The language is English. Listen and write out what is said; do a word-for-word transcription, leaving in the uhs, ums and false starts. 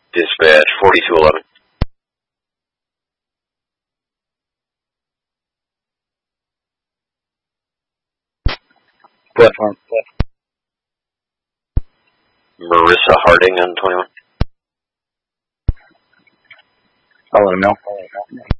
Dispatch forty-two eleven. Platform. Marissa Harding on twenty-one. I'll let him know.